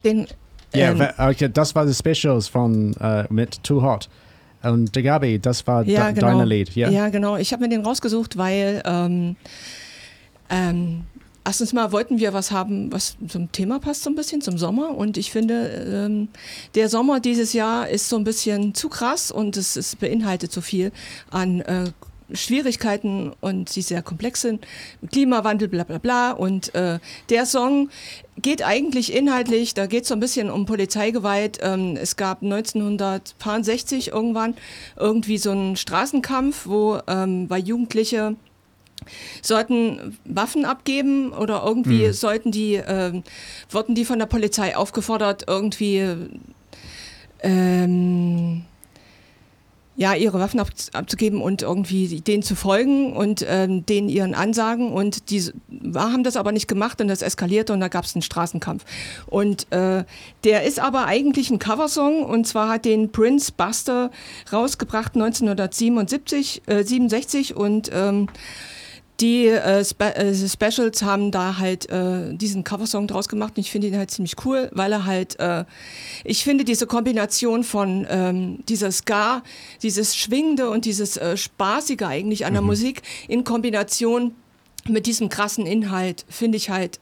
Den, okay, das war das Specials von mit Too Hot. Und Gabi, das war dein Lied. Ja, genau. Ich habe mir den rausgesucht, weil erstens mal wollten wir was haben, was zum Thema passt, so ein bisschen zum Sommer. Und ich finde, der Sommer dieses Jahr ist so ein bisschen zu krass und es beinhaltet so viel an Schwierigkeiten und die sehr komplex sind. Klimawandel, bla bla bla. Und der Song geht eigentlich inhaltlich, da geht es so ein bisschen um Polizeigewalt. Es gab 1960 irgendwann irgendwie so einen Straßenkampf, wo weil Jugendliche sollten Waffen abgeben oder irgendwie wurden die von der Polizei aufgefordert, irgendwie ihre Waffen abzugeben und irgendwie denen zu folgen und denen ihren Ansagen, und die haben das aber nicht gemacht und das eskalierte und da gab es einen Straßenkampf. Und der ist aber eigentlich ein Coversong, und zwar hat den Prince Buster rausgebracht 1967 und die Specials haben da halt diesen Coversong draus gemacht, und ich finde ihn halt ziemlich cool, weil er halt, ich finde diese Kombination von dieser Ska, dieses Schwingende und dieses Spaßige eigentlich an der Musik in Kombination mit diesem krassen Inhalt, finde ich halt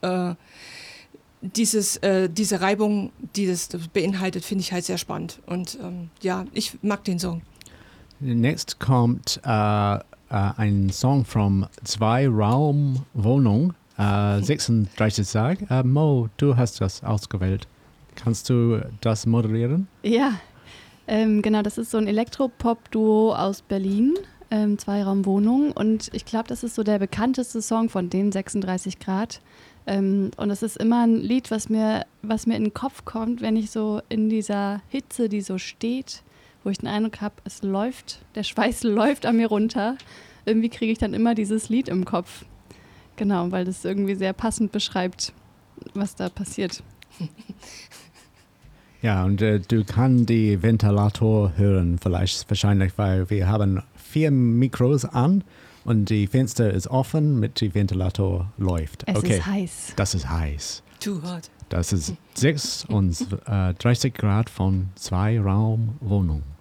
diese Reibung, die das beinhaltet, finde ich halt sehr spannend. Und ich mag den Song. Next kommt ein Song von Zwei-Raum-Wohnung, 36 Tage. Mo, du hast das ausgewählt. Kannst du das moderieren? Ja, genau, das ist so ein Elektropop-Duo aus Berlin, Zwei-Raum-Wohnung, und ich glaube, das ist so der bekannteste Song von den 36 Grad. Und es ist immer ein Lied, was mir in den Kopf kommt, wenn ich so in dieser Hitze, die so steht, wo ich den Eindruck habe, es läuft, der Schweiß läuft an mir runter. Irgendwie kriege ich dann immer dieses Lied im Kopf. Genau, weil das irgendwie sehr passend beschreibt, was da passiert. Ja, und du kannst die Ventilator hören, wahrscheinlich, weil wir haben 4 Mikros an und die Fenster ist offen, mit dem Ventilator läuft. Es ist heiß. Das ist heiß. Too hot. Das ist 36 Grad von Zwei-Raum-Wohnung.